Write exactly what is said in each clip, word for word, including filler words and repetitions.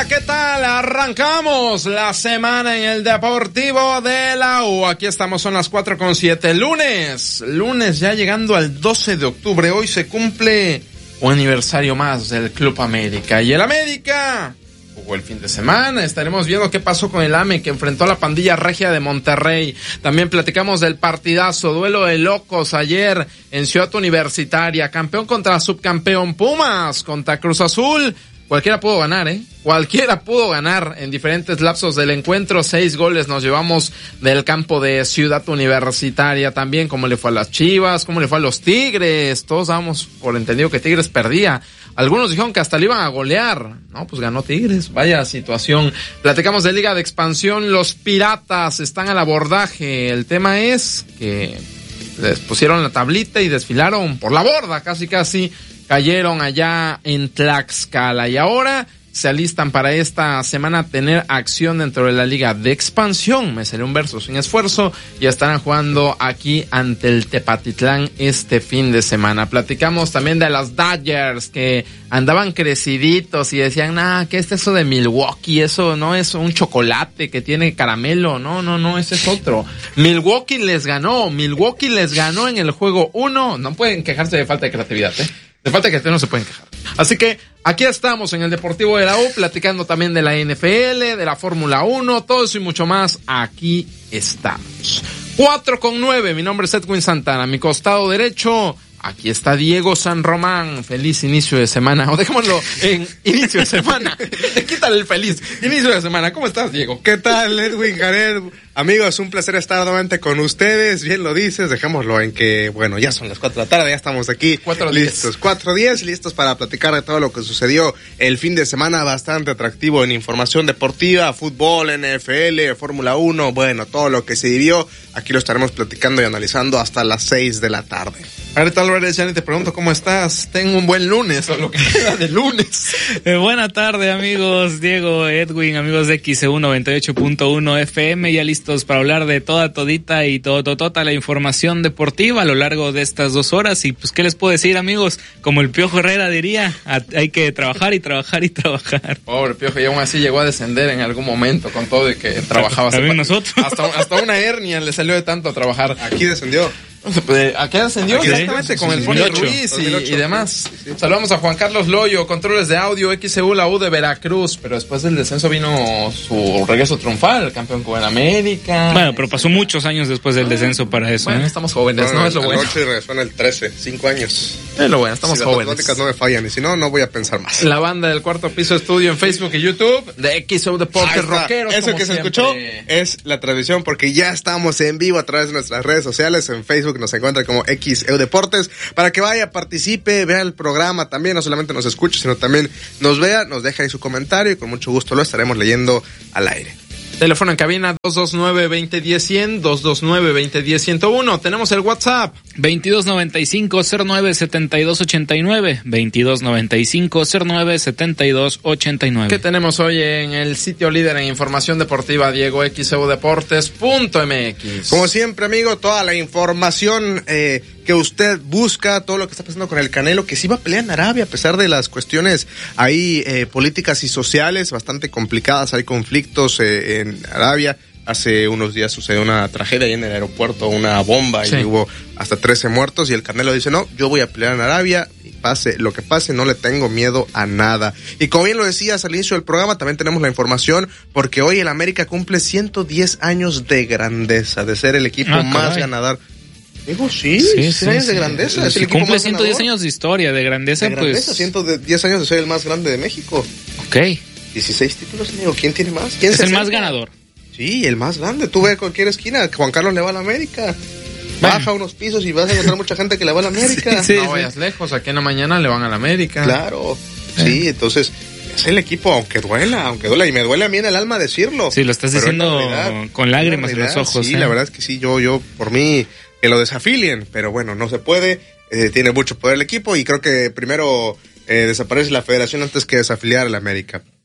Hola, ¿qué tal? Arrancamos la semana en el Deportivo de la U. Aquí estamos, son las cuatro con siete. Lunes, lunes ya llegando al doce de octubre. Hoy se cumple un aniversario más del Club América. Y el América jugó el fin de semana. Estaremos viendo qué pasó con el A M E, que enfrentó a la pandilla regia de Monterrey. También platicamos del partidazo, duelo de locos ayer en Ciudad Universitaria. Campeón contra subcampeón, Pumas contra Cruz Azul. Cualquiera pudo ganar, ¿eh? Cualquiera pudo ganar en diferentes lapsos del encuentro. Seis goles nos llevamos del campo de Ciudad Universitaria. También cómo le fue a las Chivas, cómo le fue a los Tigres. Todos dábamos por entendido que Tigres perdía. Algunos dijeron que hasta le iban a golear. No, pues ganó Tigres. Vaya situación. Platicamos de Liga de Expansión. Los Piratas están al abordaje. El tema es que les pusieron la tablita y desfilaron por la borda, casi casi. Cayeron allá en Tlaxcala y ahora se alistan para esta semana tener acción dentro de la Liga de Expansión. Me salió un verso sin esfuerzo y estarán jugando aquí ante el Tepatitlán este fin de semana. Platicamos también de las Dodgers que andaban creciditos y decían, nah, ¿qué es eso de Milwaukee? Eso no es un chocolate que tiene caramelo. No, no, no, ese es otro. Milwaukee les ganó, Milwaukee les ganó en el juego uno. No pueden quejarse de falta de creatividad, ¿eh? De falta que no se pueden quejar. Así que aquí estamos en el Deportivo de la U, platicando también de la N F L, de la Fórmula uno, todo eso y mucho más. Aquí estamos. cuatro con nueve, mi nombre es Edwin Santana. A mi costado derecho, aquí está Diego San Román. Feliz inicio de semana. O dejémoslo en inicio de semana. Quítale el feliz. Inicio de semana. ¿Cómo estás, Diego? ¿Qué tal, Edwin Jared? Amigos, un placer estar nuevamente con ustedes. Bien lo dices, dejémoslo en que, bueno, ya son las cuatro de la tarde, ya estamos aquí. Cuatro listos. Cuatro días, listos para platicar de todo lo que sucedió el fin de semana, bastante atractivo en información deportiva, fútbol, N F L, Fórmula uno, bueno, todo lo que se vivió. Aquí lo estaremos platicando y analizando hasta las seis de la tarde. Ahorita Álvarez, ya ni te pregunto cómo estás. Tengo un buen lunes, o lo que queda de lunes. Eh, buena tarde, amigos. Diego, Edwin, amigos de X E U noventa y ocho punto uno F M, ya listos para hablar de toda, todita y todo, totota la información deportiva a lo largo de estas dos horas. Y pues, ¿qué les puedo decir, amigos? Como el Piojo Herrera diría, a, hay que trabajar y trabajar y trabajar. Pobre Piojo, y aún así llegó a descender en algún momento con todo de que trabajaba. También nosotros. Hasta, hasta una hernia le salió de tanto trabajar. Aquí descendió. Aquí ascendió Aquí exactamente sí, con sí, el sí, Pony dos mil ocho, Ruiz dos mil ocho, y, y demás. Sí, sí. Saludamos a Juan Carlos Loyo, controles de audio, X E U, la U de Veracruz, pero después del descenso vino su regreso triunfal, campeón con el América. Bueno, pero pasó muchos años después del descenso para eso. Bueno, ¿eh? estamos jóvenes, ¿no? no Es lo bueno. Anoche regresó en el trece, cinco años. Es lo bueno, estamos si jóvenes. Las matemáticas no me fallan, y si no, no voy a pensar más. La banda del Cuarto Piso Estudio en Facebook y YouTube, de X E U Deportes Rockeros. Eso que se siempre. escuchó es la transmisión, porque ya estamos en vivo a través de nuestras redes sociales. En Facebook nos encuentra como X E U Deportes, para que vaya, participe, vea el programa también, no solamente nos escuche, sino también nos vea, nos deja ahí su comentario y con mucho gusto lo estaremos leyendo al aire. Teléfono en cabina dos dos nueve, veinte diez, cien, dos dos nueve, veinte diez, ciento uno. Tenemos el WhatsApp veintidós noventa y cinco, cero nueve, setenta y dos ochenta y nueve, veintidós noventa y cinco, cero nueve, setenta y dos ochenta y nueve. ¿Qué tenemos hoy en el sitio líder en información deportiva, Diego? X E U Deportes punto M X. Como siempre, amigo, toda la información eh, que usted busca, todo lo que está pasando con el Canelo, que sí va a pelear en Arabia, a pesar de las cuestiones ahí eh, políticas y sociales bastante complicadas. Hay conflictos eh, en Arabia. Hace unos días sucedió una tragedia ahí en el aeropuerto, una bomba, sí. Y hubo hasta trece muertos, y el Canelo dice, no, yo voy a pelear en Arabia, y pase lo que pase, no le tengo miedo a nada. Y como bien lo decías al inicio del programa, también tenemos la información, porque hoy el América cumple ciento diez años de grandeza, de ser el equipo ah, más caray. ganador. Digo, sí, sí, cien años sí. de grandeza. Sí, es el si equipo cumple más ciento diez ganador. años de historia, de grandeza, de grandeza, pues... ciento diez años de ser el más grande de México. Ok. dieciséis títulos, amigo. ¿Quién tiene más? ¿Quién es el sesenta? más ganador. Sí, el más grande. Tú ves cualquier esquina, Juan Carlos le va a la América. Baja bueno. unos pisos y vas a encontrar mucha gente que le va a la América. Sí, sí, no vayas sí. lejos, aquí en la mañana le van a la América. Claro, sí, sí entonces... Es el equipo, aunque duela, aunque duela, y me duele a mí en el alma decirlo. Sí, lo estás diciendo realidad, con lágrimas en los ojos. Sí, ¿eh? la verdad es que sí, yo, yo, por mí, que lo desafilien, pero bueno, no se puede, eh, tiene mucho poder el equipo, y creo que primero eh, desaparece la federación antes que desafiliar a la América.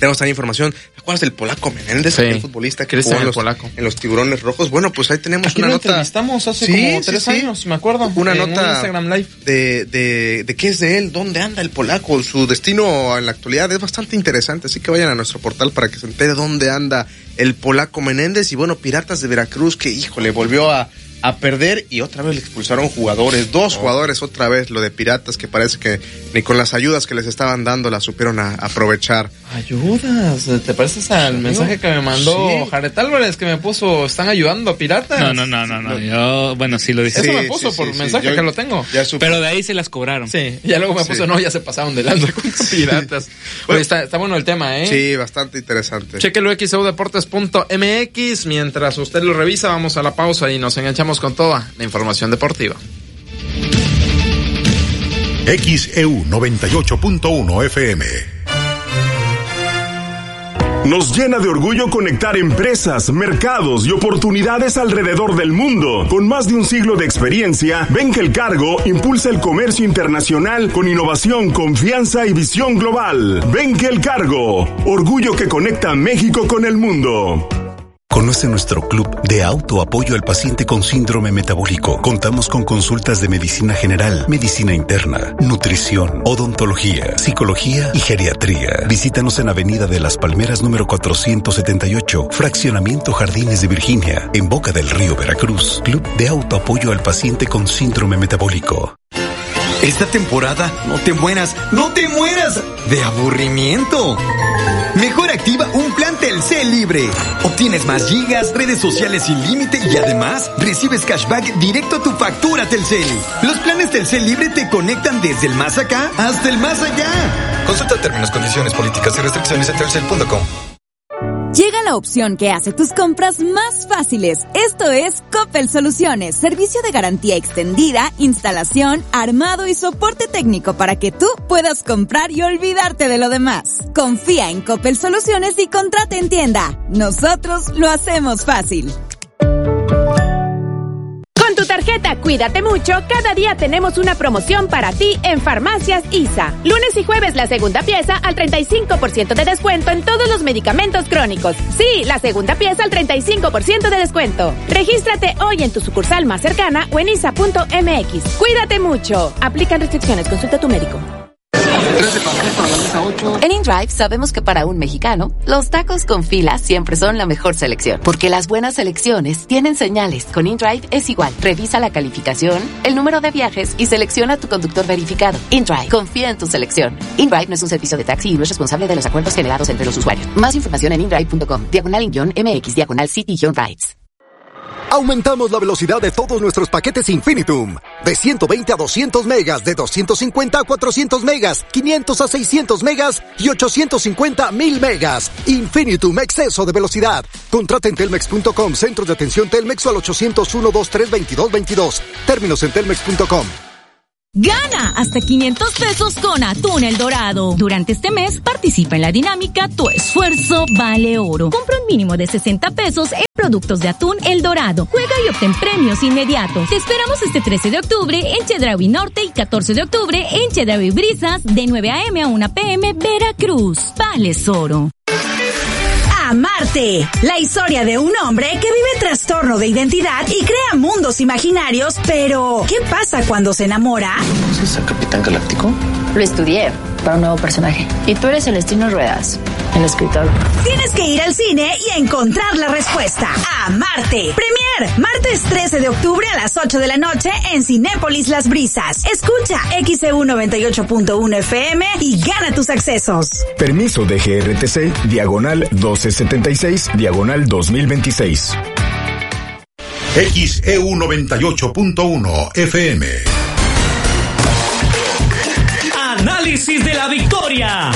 Tenemos también información. ¿Te acuerdas del Polaco Menéndez, sí, el futbolista que Cristian jugó en los, Polaco. en los Tiburones Rojos? Bueno, pues ahí tenemos Aquí una lo nota. entrevistamos hace sí, como tres sí, sí. años, me acuerdo. Una en nota un Instagram Live. De, de, de qué es de él, dónde anda el Polaco, su destino en la actualidad es bastante interesante. Así que vayan a nuestro portal para que se entere dónde anda el Polaco Menéndez. Y bueno, Piratas de Veracruz, que híjole, volvió a. a perder y otra vez le expulsaron jugadores, dos oh. jugadores otra vez, lo de Piratas, que parece que ni con las ayudas que les estaban dando las supieron a, aprovechar. ¿Ayudas? ¿Te pareces al sí, mensaje que me mandó sí. Jared Álvarez, que me puso, están ayudando a Piratas? No, no, no, no, no. yo, bueno, sí lo dije. Eso sí, me puso sí, por sí, mensaje, sí. que lo tengo. Pero de ahí se las cobraron. Sí, ya luego me puso, sí. no, ya se pasaron de lanza con Piratas. Sí. Bueno, Oye, está, está bueno el tema, ¿eh? Sí, bastante interesante. Chequelo equis e u deportes punto eme equis, mientras usted lo revisa, vamos a la pausa y nos enganchamos con toda la información deportiva. X E U noventa y ocho punto uno F M. Nos llena de orgullo conectar empresas, mercados y oportunidades alrededor del mundo. Con más de un siglo de experiencia, Benkel Cargo impulsa el comercio internacional con innovación, confianza y visión global. Benkel Cargo, orgullo que conecta México con el mundo. Conoce nuestro club de autoapoyo al paciente con síndrome metabólico. Contamos con consultas de medicina general, medicina interna, nutrición, odontología, psicología y geriatría. Visítanos en Avenida de las Palmeras número cuatrocientos setenta y ocho, Fraccionamiento Jardines de Virginia, en Boca del Río, Veracruz. Club de autoapoyo al paciente con síndrome metabólico. Esta temporada no te mueras, no te mueras de aburrimiento. Mejor activa un plan Telcel libre. Obtienes más gigas, redes sociales sin límite y además recibes cashback directo a tu factura Telcel. Los planes Telcel libre te conectan desde el más acá hasta el más allá. Consulta términos, condiciones, políticas y restricciones en telcel punto com. Llega la opción que hace tus compras más fáciles. Esto es Coppel Soluciones, servicio de garantía extendida, instalación, armado y soporte técnico para que tú puedas comprar y olvidarte de lo demás. Confía en Coppel Soluciones y contrata en tienda. Nosotros lo hacemos fácil. Con tu tarjeta Cuídate Mucho, cada día tenemos una promoción para ti en Farmacias I S A. Lunes y jueves la segunda pieza al treinta y cinco por ciento de descuento en todos los medicamentos crónicos. Sí, la segunda pieza al treinta y cinco por ciento de descuento. Regístrate hoy en tu sucursal más cercana o en I S A punto eme equis. Cuídate mucho. Aplican restricciones. Consulta a tu médico. En InDrive sabemos que para un mexicano, los tacos con fila siempre son la mejor selección. Porque las buenas selecciones tienen señales. Con InDrive es igual. Revisa la calificación, el número de viajes y selecciona tu conductor verificado. InDrive. Confía en tu selección. InDrive no es un servicio de taxi y no es responsable de los acuerdos generados entre los usuarios. Más información en indrive punto com. Diagonal in-mx, diagonal city-rides. Aumentamos la velocidad de todos nuestros paquetes Infinitum. De ciento veinte a doscientos megas, de doscientos cincuenta a cuatrocientos megas, quinientos a seiscientos megas y ochocientos cincuenta a mil megas. Infinitum, exceso de velocidad. Contrata en telmex punto com, centros de atención Telmex o al ochocientos uno, veintitrés, veintidós veintidós. Términos en telmex punto com. Gana hasta quinientos pesos con Atún El Dorado. Durante este mes, participa en la dinámica Tu Esfuerzo Vale Oro. Compra un mínimo de sesenta pesos en productos de Atún El Dorado. Juega y obtén premios inmediatos. Te esperamos este trece de octubre en Chedraui Norte y catorce de octubre en Chedraui Brisas de nueve a eme a una pe eme, Veracruz. Vales oro. Amarte, la historia de un hombre que vive trastorno de identidad y crea mundos imaginarios, pero ¿qué pasa cuando se enamora? ¿Es el Capitán Galáctico? Lo estudié para un nuevo personaje. Y tú eres Celestino Ruedas, el escritor. Tienes que ir al cine y encontrar la respuesta. Amarte. Premier, martes trece de octubre a las ocho de la noche en Cinépolis Las Brisas. Escucha X E U noventa y ocho punto uno F M y gana tus accesos. Permiso de G R T C, diagonal doce setenta y seis, diagonal dos mil veintiséis. X E U noventa y ocho punto uno F M. Análisis de la victoria.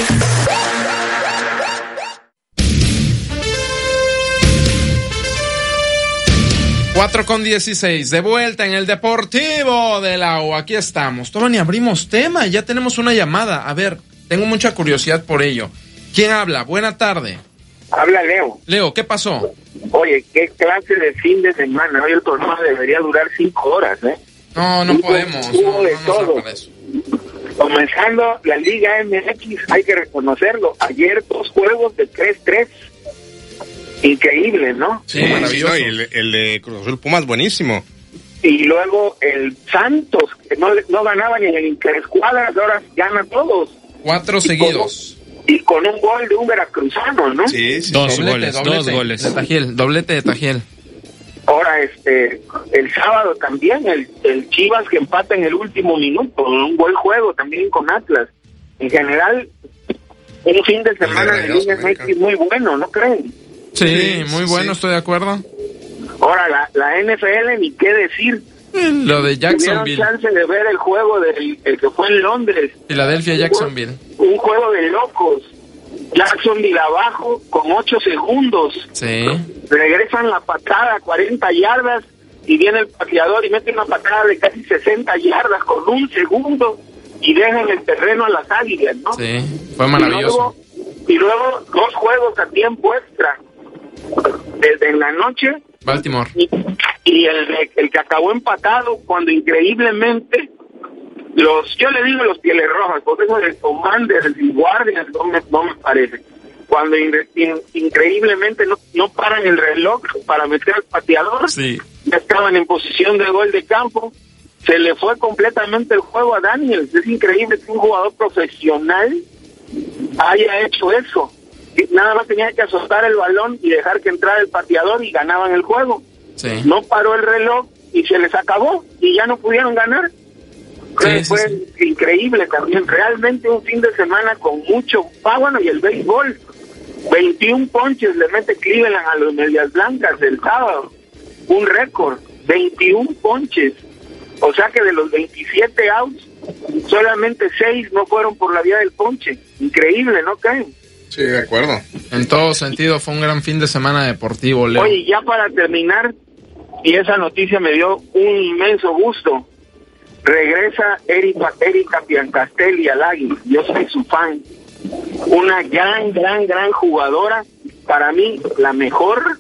cuatro con dieciséis, de vuelta en el Deportivo de la U. Aquí estamos. Todavía ni abrimos tema, ya tenemos una llamada. A ver, tengo mucha curiosidad por ello. ¿Quién habla? Buena tarde. Habla Leo. Leo, ¿qué pasó? Oye, qué clase de fin de semana. Hoy el torneo debería durar cinco horas, ¿eh? No, no podemos. Hubo de no, no todo. Eso. comenzando la Liga M X, hay que reconocerlo. Ayer dos juegos de tres tres. Increíble, ¿no? Sí, maravilloso. Y el, el de Cruz Azul Pumas, buenísimo. Y luego el Santos, que no, no ganaba ni en el interescuadras, ahora gana todos. Cuatro y seguidos. Con, y con un gol de un veracruzano, ¿no? Sí, sí. Dos doblete, goles, doblete, dos goles. De Tajiel, doblete de Tajiel. Ahora, este, el sábado también, el, el Chivas que empata en el último minuto, un buen juego también con Atlas. En general, un fin de semana de Liga M X muy bueno, ¿no creen? Sí, Sí, muy sí, bueno, sí. estoy de acuerdo. Ahora, la, la N F L, ni qué decir. Lo de Tuvieron Jacksonville. chance de ver el juego del el que fue en Londres. Filadelfia, Jacksonville. Un juego de locos. Jacksonville abajo con ocho segundos. Sí. Regresan la patada a cuarenta yardas y viene el pateador y mete una patada de casi sesenta yardas con un segundo y dejan el terreno a las águilas, ¿no? Sí, fue maravilloso. Y luego, y luego dos juegos a tiempo extra. Desde en la noche. Baltimore. Y, y el, de- el que acabó empatado cuando increíblemente los, yo le digo los pieles rojas, porque eso de Commanders y Guardians no me, no me parece. Cuando in- in- increíblemente no, no paran el reloj para meter al pateador, Sí. ya estaban en posición de gol de campo, se le fue completamente el juego a Daniels. Es increíble que un jugador profesional haya hecho eso. Que nada más tenía que azotar el balón y dejar que entrara el pateador y ganaban el juego. Sí. No paró el reloj y se les acabó y ya no pudieron ganar. Creo que sí, fue sí. increíble también, realmente un fin de semana con mucho, ah bueno, y el béisbol, veintiún ponches le mete Cleveland a los Medias Blancas el sábado, un récord, veintiún ponches, o sea que de los veintisiete outs, solamente seis no fueron por la vía del ponche, increíble, ¿no creen? Sí, de acuerdo. En todo sentido, fue un gran fin de semana deportivo, Leo. Oye, ya para terminar, y esa noticia me dio un inmenso gusto, regresa Erika, Erika Piancastelli al Águila. Yo soy su fan. Una gran, gran, gran jugadora. Para mí, la mejor.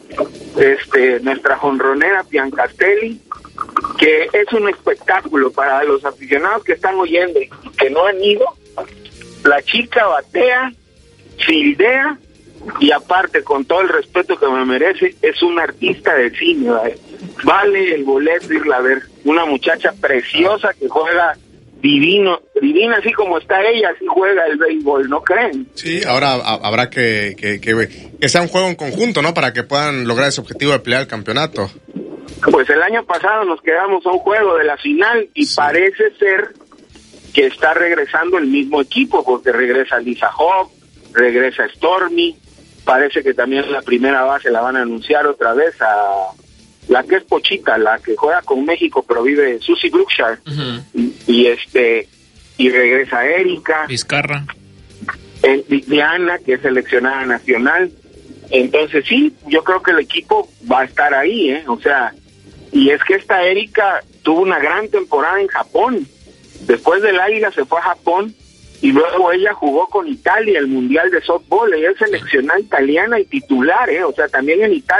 Este, nuestra jonronera Piancastelli, que es un espectáculo para los aficionados que están oyendo y que no han ido. La chica batea, fildea y aparte, con todo el respeto que me merece, es una artista de cine, ¿vale? Vale el boleto irla a ver. Una muchacha preciosa que juega divino, divina así como está ella, así juega el béisbol, ¿no creen? Sí, ahora a- habrá que, que, que, que sea un juego en conjunto, ¿no? Para que puedan lograr ese objetivo de pelear el campeonato. Pues el año pasado nos quedamos a un juego de la final y sí. Parece ser que está regresando el mismo equipo, porque regresa Lisa Hawk, regresa Stormy, parece que también la primera base la van a anunciar otra vez a la que es Pochita, la que juega con México pero vive Susie Brookshire, uh-huh. y, y este y regresa Erika Vizcarra, el, Diana, que es seleccionada nacional. Entonces sí, yo creo que el equipo va a estar ahí, ¿eh? O sea, y es que esta Erika tuvo una gran temporada en Japón. Después del Águila se fue a Japón y luego ella jugó con Italia el Mundial de Softball. Ella es seleccionada italiana y titular, ¿eh? O sea, también en Italia